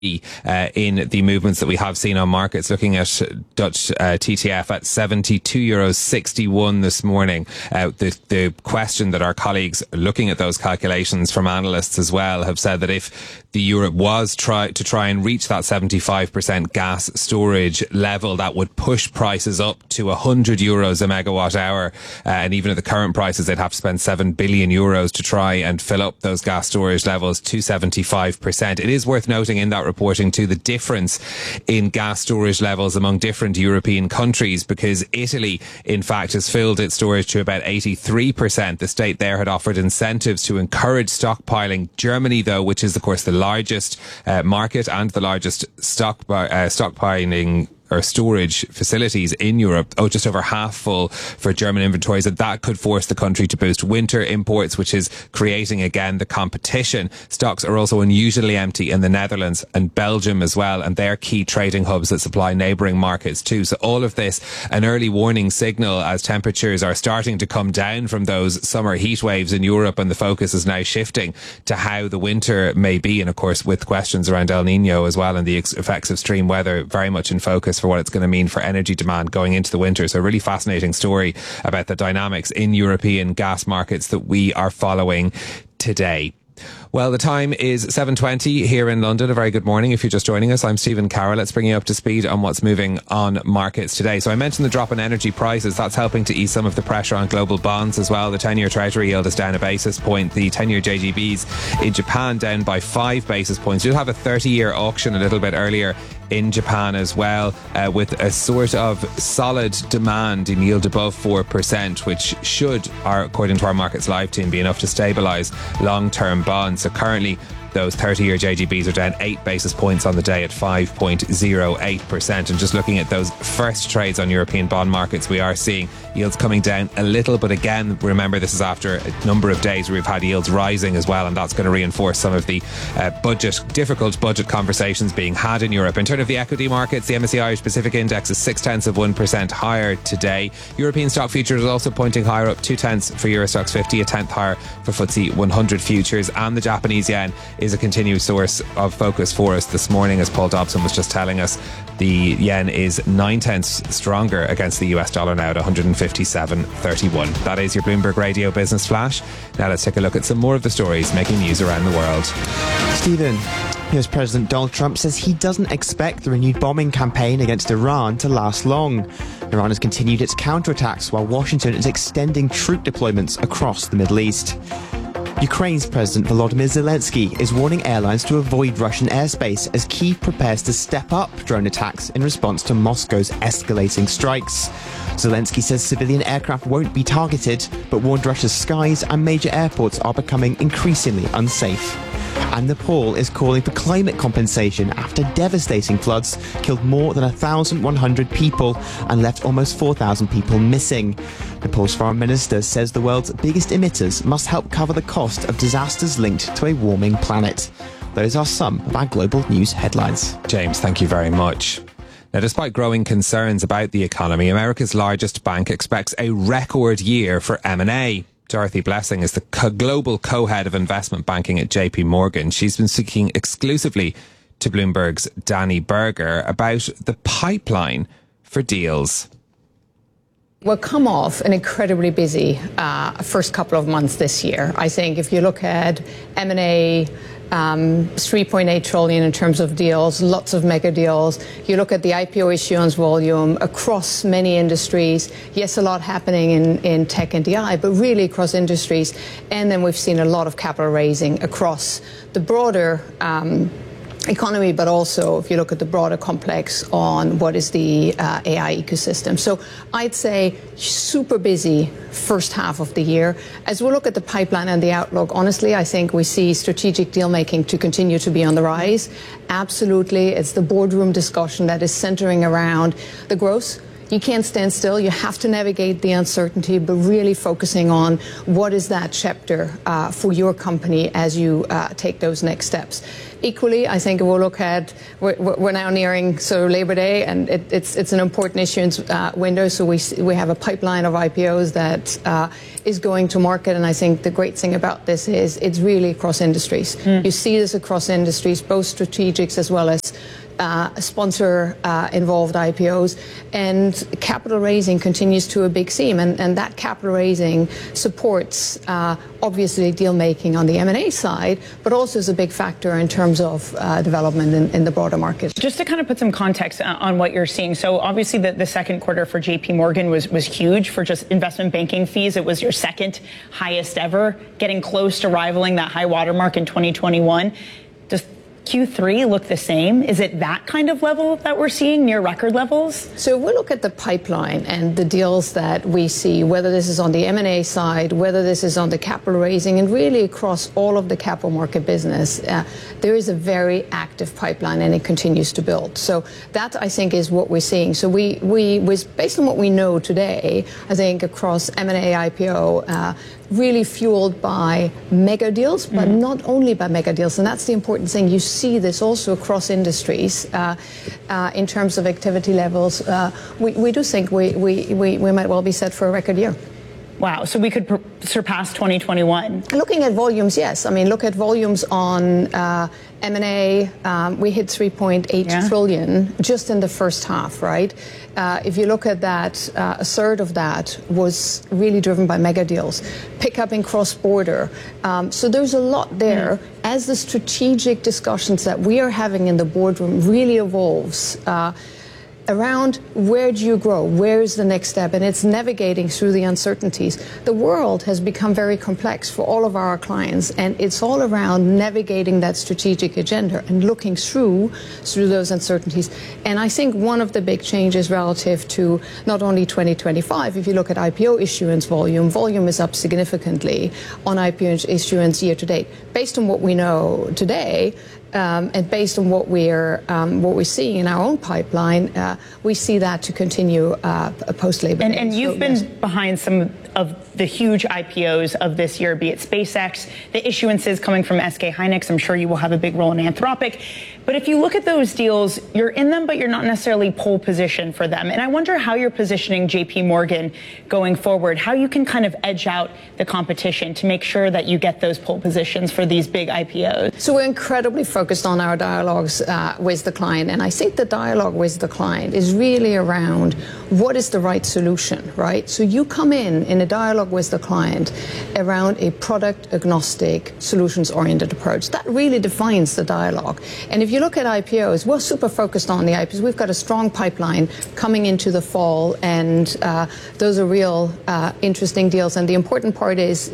in the movements that we have seen on markets. Looking at Dutch TTF at €72.61 this morning. The question that our colleagues looking at those calculations from analysts as well have said that if the Europe was try and reach that 75% gas storage level, that would push prices up to €100 a megawatt hour. And even at the current prices, they'd have to spend €7 billion to try and fill up those gas storage levels to 75%. It is worth noting in that reporting too the difference in gas storage levels among different European countries, because Italy, in fact, has filled its storage to about 83%. The state there had offered incentives to encourage stockpiling. Germany, though, which is, of course, the largest market and the largest stockpiling or storage facilities in Europe, just over half full for German inventories, and that could force the country to boost winter imports, which is creating again the competition. Stocks are also unusually empty in the Netherlands and Belgium as well, and they're key trading hubs that supply neighbouring markets too. So all of this, an early warning signal as temperatures are starting to come down from those summer heat waves in Europe, and the focus is now shifting to how the winter may be, and of course with questions around El Nino as well and the effects of extreme weather very much in focus for what it's going to mean for energy demand going into the winter. So a really fascinating story about the dynamics in European gas markets that we are following today. Well, the time is 7:20 here in London. A very good morning if you're just joining us. I'm Stephen Carroll. Let's bring you up to speed on what's moving on markets today. So I mentioned the drop in energy prices. That's helping to ease some of the pressure on global bonds as well. The 10-year Treasury yield is down a basis point. The 10-year JGBs in Japan down by 5 basis points. You'll have a 30-year auction a little bit earlier in Japan as well, with a sort of solid demand in yield above 4%, which should, according to our Markets Live team, be enough to stabilise long-term bonds. So currently, those 30-year JGBs are down 8 basis points on the day at 5.08%. And just looking at those first trades on European bond markets, we are seeing yields coming down a little. But again, remember, this is after a number of days where we've had yields rising as well, and that's going to reinforce some of the difficult budget conversations being had in Europe. In terms of the equity markets, the MSCI Irish Pacific Index is 0.6% higher today. European stock futures are also pointing higher, up 0.2 for Euro Stoxx 50, a tenth higher for FTSE 100 futures. And the Japanese yen is a continued source of focus for us this morning. As Paul Dobson was just telling us, the yen is 0.9 stronger against the US dollar now at 157.31. That is your Bloomberg Radio Business Flash. Now let's take a look at some more of the stories making news around the world. Stephen, US President Donald Trump says he doesn't expect the renewed bombing campaign against Iran to last long. Iran has continued its counterattacks while Washington is extending troop deployments across the Middle East. Ukraine's President Volodymyr Zelensky is warning airlines to avoid Russian airspace as Kyiv prepares to step up drone attacks in response to Moscow's escalating strikes. Zelensky says civilian aircraft won't be targeted, but warned Russia's skies and major airports are becoming increasingly unsafe. And Nepal is calling for climate compensation after devastating floods killed more than 1,100 people and left almost 4,000 people missing. Nepal's foreign minister says the world's biggest emitters must help cover the cost of disasters linked to a warming planet. Those are some of our global news headlines. James, thank you very much. Now, despite growing concerns about the economy, America's largest bank expects a record year for M&A. Dorothy Blessing is the global co-head of investment banking at JP Morgan. She's been speaking exclusively to Bloomberg's Danny Berger about the pipeline for deals. We'll come off an incredibly busy first couple of months this year. I think if you look at M&A, 3.8 trillion in terms of deals, lots of mega deals. You look at the IPO issuance volume across many industries. Yes, a lot happening in tech and DI, but really across industries. And then we've seen a lot of capital raising across the broader economy, but also if you look at the broader complex on what is the AI ecosystem. So I'd say super busy first half of the year. As we look at the pipeline and the outlook, honestly, I think we see strategic deal making to continue to be on the rise. Absolutely. It's the boardroom discussion that is centering around the growth. you can't stand still. You have to navigate the uncertainty, but really focusing on what is that chapter for your company as you take those next steps. Equally, I think we'll look at, we're now nearing sort of Labor Day, and it's an important issuance window, so we have a pipeline of IPOs that is going to market, and I think the great thing about this is it's really across industries. You see this across industries, both strategics as well as sponsor-involved IPOs, and capital raising continues to a big theme, and that capital raising supports obviously deal-making on the M&A side, but also is a big factor in terms of development in the broader market. Just to kind of put some context on what you're seeing, so obviously the second quarter for JP Morgan was huge for just investment banking fees. It was your second highest ever, getting close to rivaling that high watermark in 2021. Does Q3 look the same? Is it that kind of level that we're seeing, near record levels? So we look at the pipeline and the deals that we see, whether this is on the M&A side, whether this is on the capital raising, and really across all of the capital market business, there is a very active pipeline, and it continues to build. So that, I think, is what we're seeing. So we based on what we know today, I think across M&A, IPO, really fueled by mega deals, but not only by mega deals. And that's the important thing. You see this also across industries in terms of activity levels. We do think we might well be set for a record year. Wow, so we could surpass 2021. Looking at volumes, yes. I mean, look at volumes on M&A. We hit 3.8 trillion just in the first half, right? If you look at that, a third of that was really driven by mega deals. Pickup in cross-border. So there's a lot there. As the strategic discussions that we are having in the boardroom really evolves, around where do you grow, where is the next step, and it's navigating through the uncertainties. The world has become very complex for all of our clients, and it's all around navigating that strategic agenda and looking through those uncertainties. And I think one of the big changes relative to not only 2025, if you look at IPO issuance volume is up significantly on IPO issuance year to date. Based on what we know today, and based on what we're seeing in our own pipeline, we see that to continue post-Labor Day. And you've been behind some of the huge IPOs of this year, be it SpaceX, the issuances coming from SK Hynix. I'm sure you will have a big role in Anthropic. But if you look at those deals, you're in them, but you're not necessarily pole position for them. And I wonder how you're positioning JP Morgan going forward, how you can kind of edge out the competition to make sure that you get those pole positions for these big IPOs. So we're incredibly focused on our dialogues with the client. And I think the dialogue with the client is really around what is the right solution, right? So you come in a dialogue with the client around a product agnostic, solutions oriented approach. That really defines the dialogue. And if you look at IPOs, we're super focused on the IPOs. We've got a strong pipeline coming into the fall, and those are real interesting deals. And the important part is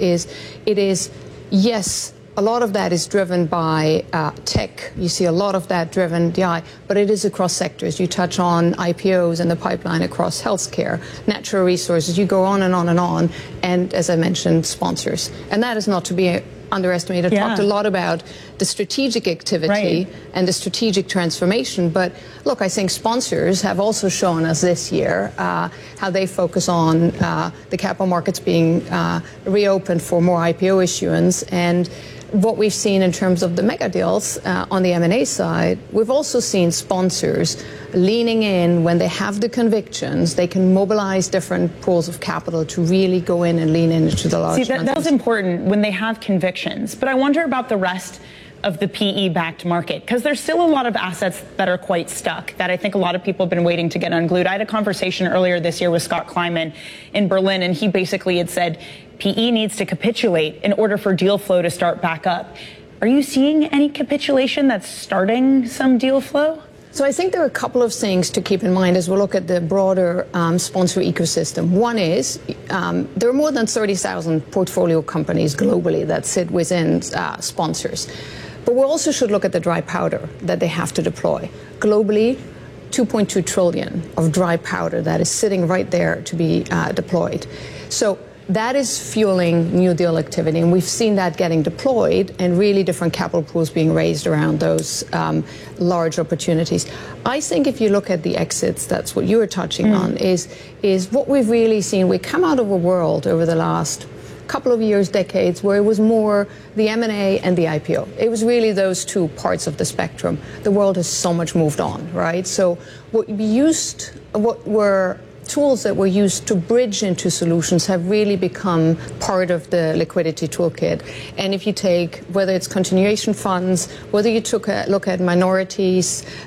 yes, a lot of that is driven by tech. You see a lot of that driven DI, but it is across sectors. You touch on IPOs and the pipeline across healthcare, natural resources. You go on and on and on. And as I mentioned, sponsors. And that is not to be underestimated. I've talked a lot about the strategic activity and the strategic transformation. But look, I think sponsors have also shown us this year how they focus on the capital markets being reopened for more IPO issuance. And what we've seen in terms of the mega deals on the M&A side, we've also seen sponsors leaning in when they have the convictions. They can mobilize different pools of capital to really go in and lean into the large. See, that was important when they have convictions. But I wonder about the rest of the PE-backed market, because there's still a lot of assets that are quite stuck that I think a lot of people have been waiting to get unglued. I had a conversation earlier this year with Scott Kleiman in Berlin, and he basically had said PE needs to capitulate in order for deal flow to start back up. Are you seeing any capitulation that's starting some deal flow? So I think there are a couple of things to keep in mind as we look at the broader sponsor ecosystem. One is there are more than 30,000 portfolio companies globally that sit within sponsors. But we also should look at the dry powder that they have to deploy. Globally, 2.2 trillion of dry powder that is sitting right there to be deployed. So that is fueling new deal activity, and we've seen that getting deployed and really different capital pools being raised around those large opportunities. I think if you look at the exits, that's what you were touching on, is what we've really seen. We come out of a world over the last couple of years, decades, where it was more the M&A and the IPO. It was really those two parts of the spectrum. The world has so much moved on, right? So what were tools that were used to bridge into solutions have really become part of the liquidity toolkit. And if you take, whether it's continuation funds, whether you took a look at minorities,